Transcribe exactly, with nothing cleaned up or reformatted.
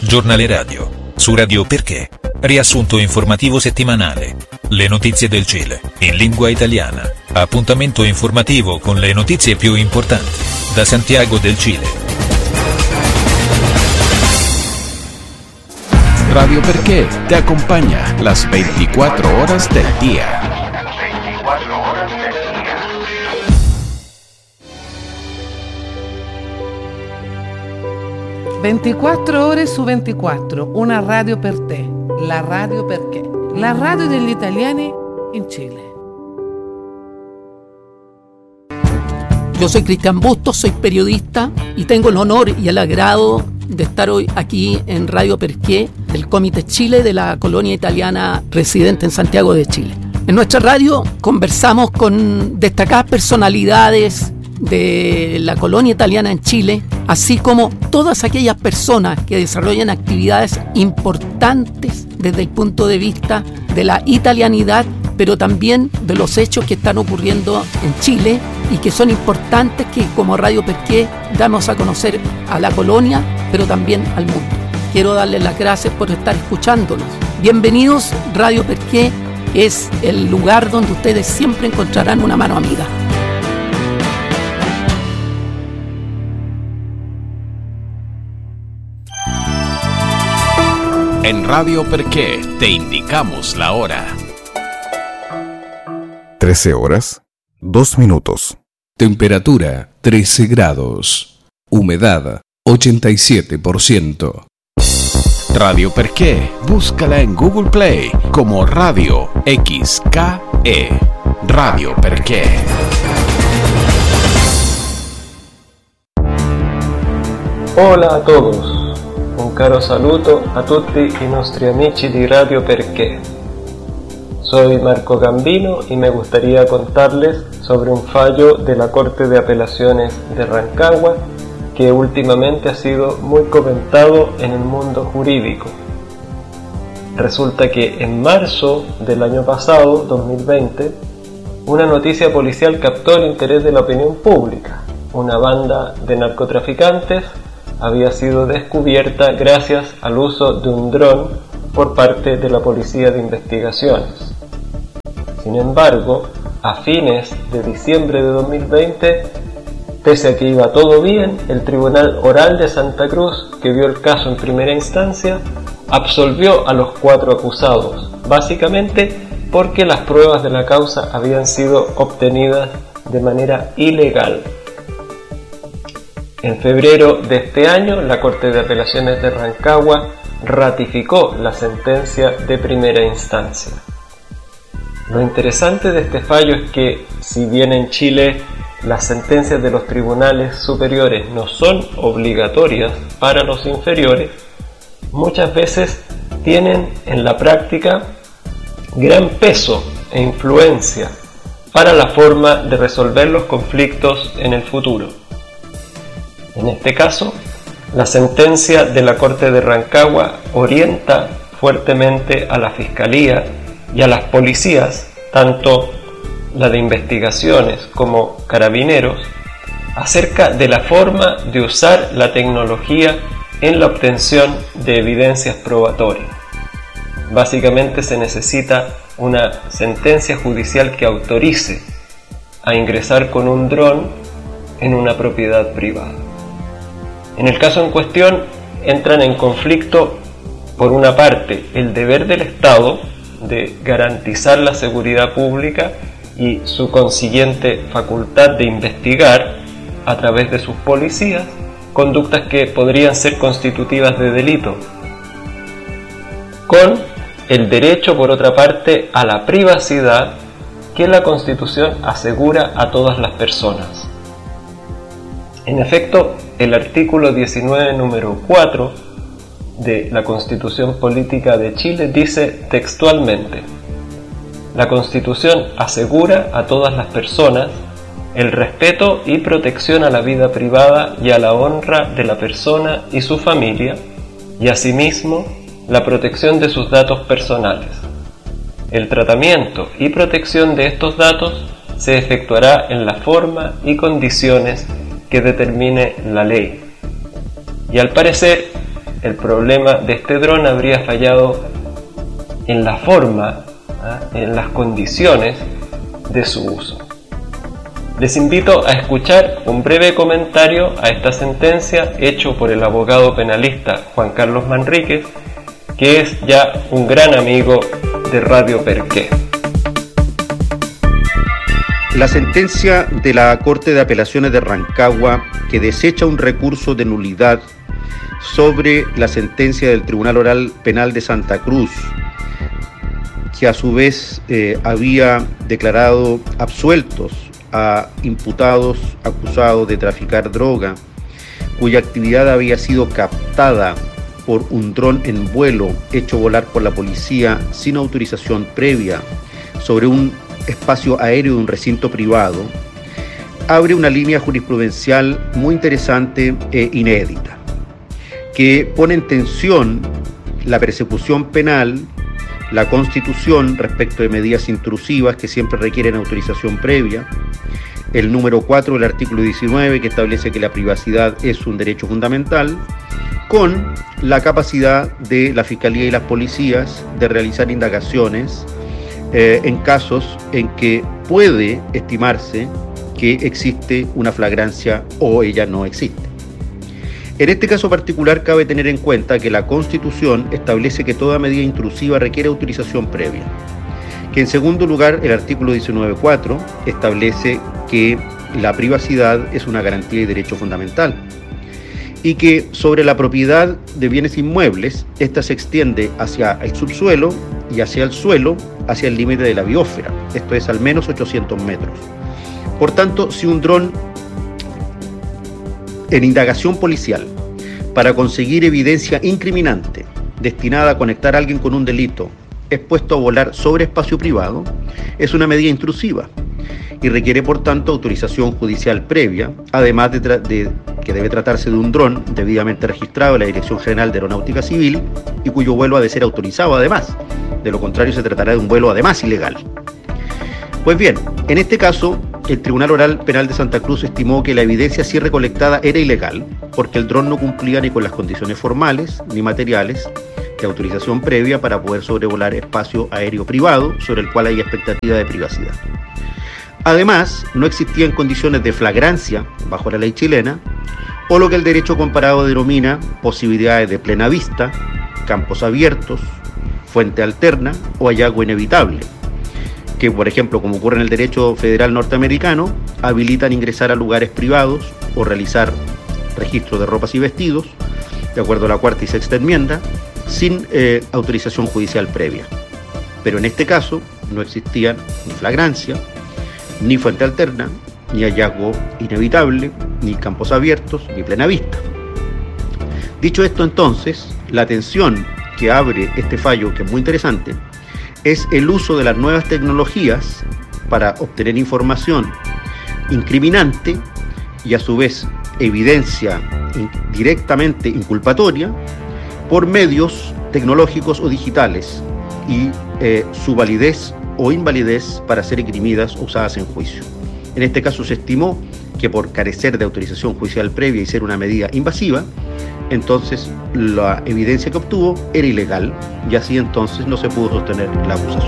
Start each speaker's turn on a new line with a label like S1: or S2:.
S1: Giornale radio. Su Radio Perché. Riassunto informativo settimanale. Le notizie del Cile, in lingua italiana. Appuntamento informativo con le notizie più importanti. Da Santiago del Cile.
S2: Radio Perché te acompaña las veinticuatro horas del día.
S3: ventiquattro ore su ventiquattro, una radio per te, la Radio Perché, la radio degli italiani in Chile.
S4: Yo soy Cristian Bustos, soy periodista y tengo el honor y el agrado de estar hoy aquí en Radio Perché del Comité Chile de la colonia italiana residente en Santiago de Chile. En nuestra radio conversamos con destacadas personalidades de la colonia italiana en Chile, así como todas aquellas personas que desarrollan actividades importantes desde el punto de vista de la italianidad, pero también de los hechos que están ocurriendo en Chile y que son importantes que como Radio Perché damos a conocer a la colonia, pero también al mundo. Quiero darles las gracias por estar escuchándonos. Bienvenidos, Radio Perché es el lugar donde ustedes siempre encontrarán una mano amiga.
S2: En Radio Perché te indicamos la hora.
S5: trece horas, dos minutos.
S2: Temperatura trece grados. Humedad ochenta y siete por ciento. Radio Perché, búscala en Google Play como Radio X K E. Radio Perché.
S6: Hola a todos. Un caro saluto a tutti i nostri amici di Radio Perché. Soy Marco Gambino y me gustaría contarles sobre un fallo de la Corte de Apelaciones de Rancagua que últimamente ha sido muy comentado en el mundo jurídico. Resulta que en marzo del año pasado, dos mil veinte, una noticia policial captó el interés de la opinión pública. Una banda de narcotraficantes había sido descubierta gracias al uso de un dron por parte de la Policía de Investigaciones. Sin embargo, a fines de diciembre de dos mil veinte, pese a que iba todo bien, el Tribunal Oral de Santa Cruz, que vio el caso en primera instancia, absolvió a los cuatro acusados, básicamente porque las pruebas de la causa habían sido obtenidas de manera ilegal. En febrero de este año, la Corte de Apelaciones de Rancagua ratificó la sentencia de primera instancia. Lo interesante de este fallo es que, si bien en Chile las sentencias de los tribunales superiores no son obligatorias para los inferiores, muchas veces tienen en la práctica gran peso e influencia para la forma de resolver los conflictos en el futuro. En este caso, la sentencia de la Corte de Rancagua orienta fuertemente a la Fiscalía y a las policías, tanto la de investigaciones como carabineros, acerca de la forma de usar la tecnología en la obtención de evidencias probatorias. Básicamente se necesita una sentencia judicial que autorice a ingresar con un dron en una propiedad privada. En el caso en cuestión entran en conflicto, por una parte, el deber del Estado de garantizar la seguridad pública y su consiguiente facultad de investigar a través de sus policías conductas que podrían ser constitutivas de delito, con el derecho, por otra parte, a la privacidad que la Constitución asegura a todas las personas. En efecto, el artículo diecinueve, número cuatro de la Constitución Política de Chile dice textualmente: la Constitución asegura a todas las personas el respeto y protección a la vida privada y a la honra de la persona y su familia, y asimismo la protección de sus datos personales. El tratamiento y protección de estos datos se efectuará en la forma y condiciones que determine la ley. Y al parecer, el problema de este dron habría fallado en la forma, ¿eh? en las condiciones de su uso. Les invito a escuchar un breve comentario a esta sentencia hecho por el abogado penalista Juan Carlos Manríquez, que es ya un gran amigo de Radio Perqué.
S7: La sentencia de la Corte de Apelaciones de Rancagua, que desecha un recurso de nulidad sobre la sentencia del Tribunal Oral Penal de Santa Cruz, que a su vez eh, había declarado absueltos a imputados acusados de traficar droga, cuya actividad había sido captada por un dron en vuelo hecho volar por la policía sin autorización previa sobre un espacio aéreo de un recinto privado, abre una línea jurisprudencial muy interesante e inédita, que pone en tensión la persecución penal, la Constitución respecto de medidas intrusivas que siempre requieren autorización previa, el número cuatro del artículo diecinueve, que establece que la privacidad es un derecho fundamental, con la capacidad de la Fiscalía y las policías de realizar indagaciones eh, en casos en que puede estimarse que existe una flagrancia o ella no existe. En este caso particular cabe tener en cuenta que la Constitución establece que toda medida intrusiva requiere autorización previa, que en segundo lugar el artículo diecinueve punto cuatro establece que la privacidad es una garantía y derecho fundamental, y que sobre la propiedad de bienes inmuebles, ésta se extiende hacia el subsuelo y hacia el suelo, hacia el límite de la biosfera, esto es al menos ochocientos metros. Por tanto, si un dron en indagación policial para conseguir evidencia incriminante destinada a conectar a alguien con un delito es puesto a volar sobre espacio privado, es una medida intrusiva y requiere por tanto autorización judicial previa, además de, de que debe tratarse de un dron debidamente registrado en la Dirección General de Aeronáutica Civil y cuyo vuelo ha de ser autorizado además, de lo contrario se tratará de un vuelo además ilegal. Pues bien, en este caso, el Tribunal Oral Penal de Santa Cruz estimó que la evidencia así recolectada era ilegal, porque el dron no cumplía ni con las condiciones formales ni materiales de autorización previa para poder sobrevolar espacio aéreo privado sobre el cual hay expectativa de privacidad. Además, no existían condiciones de flagrancia bajo la ley chilena, o lo que el derecho comparado denomina posibilidades de plena vista, campos abiertos, fuente alterna o hallazgo inevitable, que por ejemplo, como ocurre en el derecho federal norteamericano, habilitan ingresar a lugares privados o realizar registro de ropas y vestidos, de acuerdo a la cuarta y sexta enmienda, sin eh, autorización judicial previa. Pero en este caso no existían ni flagrancia, ni fuente alterna, ni hallazgo inevitable, ni campos abiertos, ni plena vista. Dicho esto entonces, la atención que abre este fallo, que es muy interesante, es el uso de las nuevas tecnologías para obtener información incriminante y a su vez evidencia directamente inculpatoria por medios tecnológicos o digitales y eh, su validez o invalidez para ser esgrimidas o usadas en juicio. En este caso se estimó que por carecer de autorización judicial previa y ser una medida invasiva, entonces la evidencia que obtuvo era ilegal y así entonces no se pudo sostener la acusación.